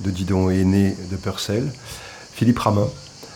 de Didon et Aîné de Purcell, Philippe Ramin.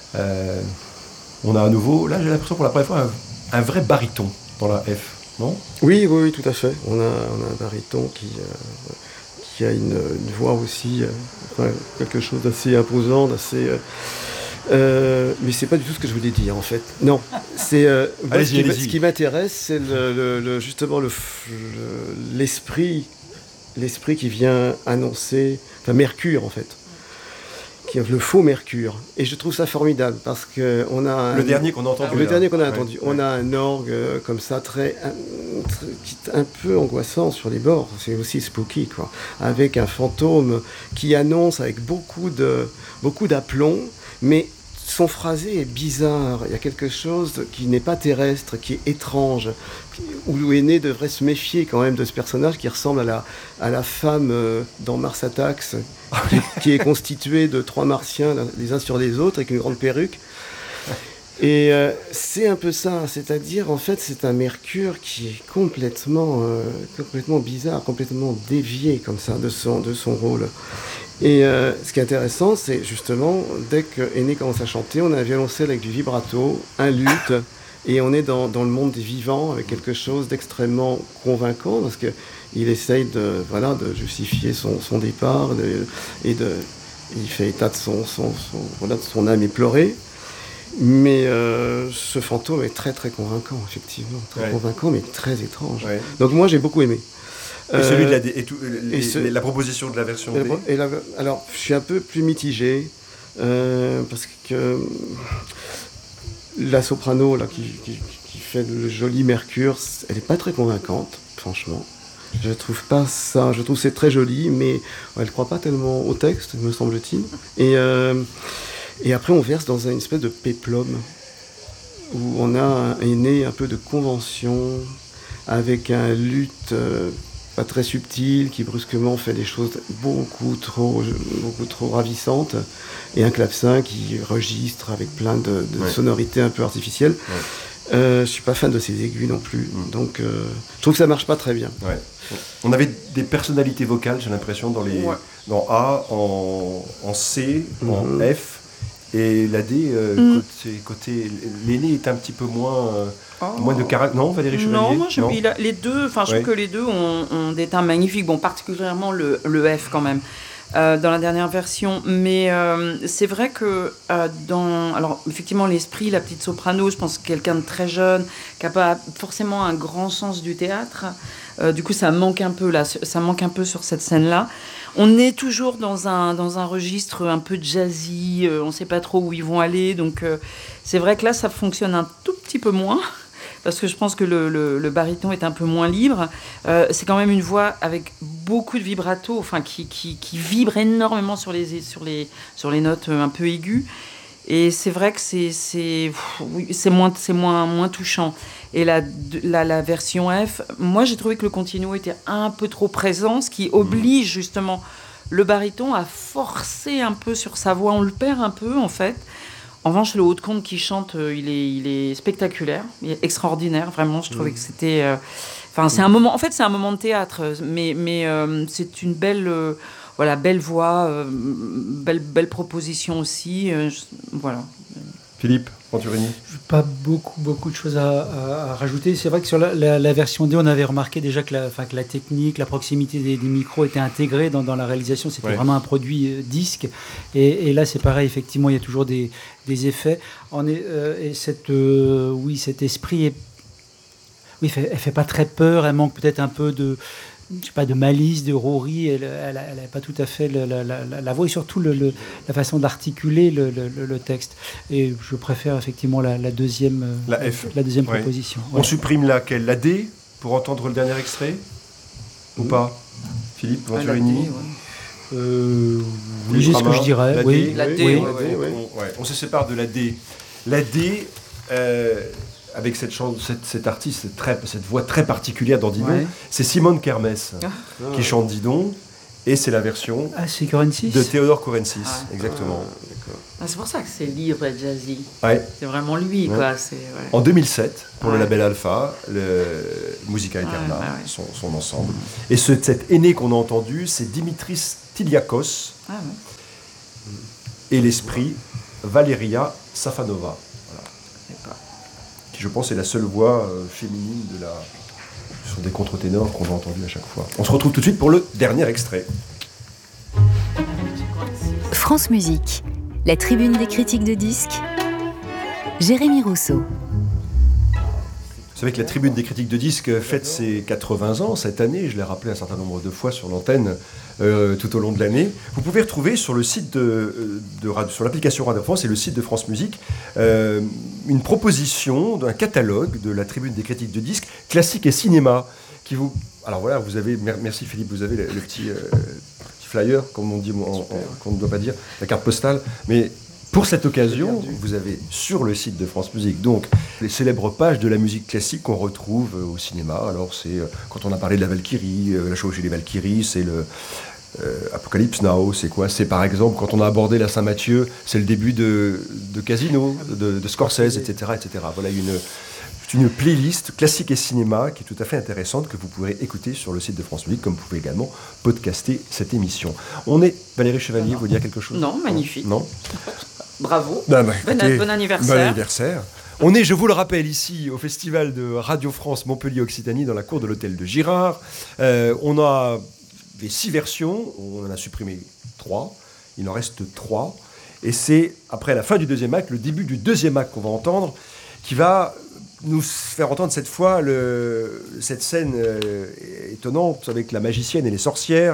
On a à nouveau, là j'ai l'impression pour la première fois, un vrai baryton dans la F, non ? Oui, tout à fait. On a un baryton qui a une voix aussi, quelque chose d'assez imposant, d'assez... mais c'est pas du tout ce que je voulais dire en fait. Non, c'est ce qui m'intéresse, c'est justement l'esprit qui vient annoncer, enfin Mercure en fait, qui est le faux Mercure. Et je trouve ça formidable parce que on a le dernier qu'on a entendu. Le dernier qu'on a entendu. On a un orgue comme ça un peu angoissant sur les bords. C'est aussi spooky quoi, avec un fantôme qui annonce avec beaucoup d'aplomb, mais son phrasé est bizarre. Il y a quelque chose qui n'est pas terrestre, qui est étrange, où Aîné devrait se méfier quand même de ce personnage qui ressemble à la femme dans Mars Attacks, qui est constituée de 3 martiens les uns sur les autres avec une grande perruque. Et c'est un peu ça, c'est-à-dire en fait c'est un Mercure qui est complètement bizarre, complètement dévié comme ça de son rôle. Et ce qui est intéressant, c'est justement, dès que Aîné commence à chanter, on a un violoncelle avec du vibrato, un luth, et on est dans le monde des vivants, avec quelque chose d'extrêmement convaincant, parce qu'il essaye de justifier son départ, il fait état de son âme éplorée. Mais ce fantôme est très très convaincant, effectivement, convaincant, mais très étrange. Ouais. Donc moi j'ai beaucoup aimé. Et celui de la proposition de la version D. Alors, je suis un peu plus mitigé, parce que la soprano là, qui fait le joli Mercure, elle n'est pas très convaincante, franchement. Je trouve pas ça. Je trouve que c'est très joli, mais elle ne croit pas tellement au texte, me semble-t-il. Et après, on verse dans une espèce de péplum, où on a un Aîné un peu de convention, avec un luth pas très subtil, qui brusquement fait des choses beaucoup trop ravissantes, et un clavecin qui registre avec plein de sonorités un peu artificielles. Je suis pas fan de ces aigus non plus, donc je trouve que ça marche pas très bien. Ouais. On avait des personnalités vocales, j'ai l'impression, dans A, en C, en F, et la D, côté l'Aîné est un petit peu moins de caractère. Non, Valérie Chevalier. Non, moi les deux, je trouve que les deux ont des teintes magnifiques, bon, particulièrement le F quand même. Dans la dernière version, mais c'est vrai que alors effectivement l'esprit, la petite soprano, je pense que quelqu'un de très jeune, qui n'a pas forcément un grand sens du théâtre, du coup ça manque un peu sur cette scène-là. On est toujours dans un registre un peu jazzy, on ne sait pas trop où ils vont aller, donc c'est vrai que là ça fonctionne un tout petit peu moins. Parce que je pense que le baryton est un peu moins libre. C'est quand même une voix avec beaucoup de vibrato, enfin qui vibre énormément sur les notes un peu aiguës. Et c'est vrai que c'est moins touchant. Et la version F, moi j'ai trouvé que le continuo était un peu trop présent, ce qui oblige justement le baryton à forcer un peu sur sa voix. On le perd un peu en fait. En revanche, le haut-de-compte qui chante, il est spectaculaire, il est extraordinaire, vraiment. Je trouvais que c'était... c'est un moment... En fait, c'est un moment de théâtre, mais c'est une belle voix, belle proposition aussi. Voilà. Philippe Venturini. Je n'ai pas beaucoup de choses à rajouter. C'est vrai que sur la version D, on avait remarqué déjà que la technique, la proximité des micros était intégrée dans la réalisation. C'était vraiment un produit disque. Et là, c'est pareil, effectivement, il y a toujours des effets. Et cet esprit elle fait pas très peur. Elle manque peut-être un peu de malice, de rouerie. Elle n'a pas tout à fait la voix et surtout la façon d'articuler le texte. Et je préfère effectivement la deuxième proposition. On supprime laquelle ? La D pour entendre le dernier extrait ou pas ? Philippe Venturini. Oui, c'est ce que je dirais. La D. On se sépare de la D. La D. Avec cet artiste, cette voix très particulière dans Didon, c'est Simone Kermès qui chante Didon, et c'est la version c'est Corensis de Théodore Corensis, exactement. C'est pour ça que c'est libre et jazzy. Ouais. C'est vraiment lui, quoi. En 2007, pour le label Alpha, le Musica Eterna, son ensemble. Et cet aîné qu'on a entendu, c'est Dimitris Tiliakos, et l'esprit, Valeria Safanova. Voilà. Qui, je pense, est la seule voix féminine de la... Ce sont des contre-ténors qu'on a entendus à chaque fois. On se retrouve tout de suite pour le dernier extrait. France Musique, la tribune des critiques de disques, Jérémy Rousseau. Vous savez que la tribune des critiques de disques fête ses 80 ans cette année, je l'ai rappelé un certain nombre de fois sur l'antenne tout au long de l'année. Vous pouvez retrouver sur le site sur l'application Radio France et le site de France Musique une proposition d'un catalogue de la tribune des critiques de disques, classique et cinéma, qui vous... Alors voilà, vous avez, merci Philippe, vous avez le petit flyer, comme on dit, qu'on ne doit pas dire, la carte postale, mais... Pour cette occasion, vous avez sur le site de France Musique donc les célèbres pages de la musique classique qu'on retrouve au cinéma. Alors c'est quand on a parlé de la Valkyrie, la chevauchée des Valkyries, c'est le Apocalypse Now, c'est quoi? C'est par exemple quand on a abordé la Saint-Mathieu, c'est le début de Casino, de Scorsese, etc., etc. Voilà une playlist classique et cinéma qui est tout à fait intéressante que vous pourrez écouter sur le site de France Musique, comme vous pouvez également podcaster cette émission. On est Valérie Chevalier, vous dire quelque chose? Non, magnifique. Non. Bravo. Écoutez, bon anniversaire. Bon anniversaire. On est, je vous le rappelle, ici au festival de Radio France Montpellier-Occitanie dans la cour de l'hôtel de Girard. On a les 6 versions, on en a supprimé 3, il en reste 3. Et c'est après la fin du deuxième acte, le début du deuxième acte qu'on va entendre, qui va nous faire entendre cette fois cette scène étonnante avec la magicienne et les sorcières.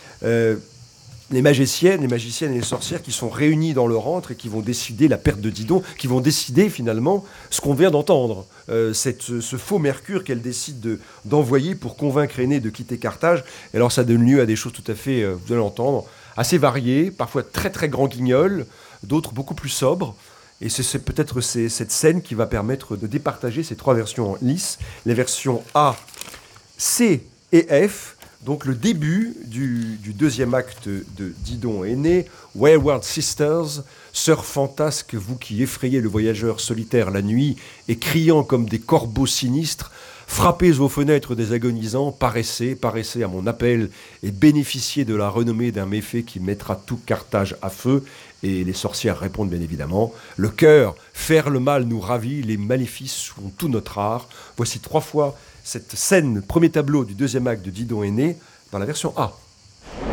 Les magiciennes et les sorcières qui sont réunies dans leur antre et qui vont décider la perte de Didon, qui vont décider finalement ce qu'on vient d'entendre, ce faux Mercure qu'elles décident d'envoyer pour convaincre Énée de quitter Carthage. Et alors ça donne lieu à des choses tout à fait, vous allez l'entendre, assez variées, parfois très très grands guignols, d'autres beaucoup plus sobres. Et c'est peut-être cette scène qui va permettre de départager ces 3 versions lisses, les versions A, C et F. Donc le début du deuxième acte de Didon et Énée, Wayward Sisters, sœurs fantasques, vous qui effrayez le voyageur solitaire la nuit et criant comme des corbeaux sinistres, frappez aux fenêtres des agonisants, paraissez à mon appel et bénéficiez de la renommée d'un méfait qui mettra tout Carthage à feu. Et les sorcières répondent bien évidemment, le cœur, faire le mal nous ravit, les maléfices sont tout notre art. Voici 3 fois cette scène, premier tableau du deuxième acte de Didon et Énée, dans la version A.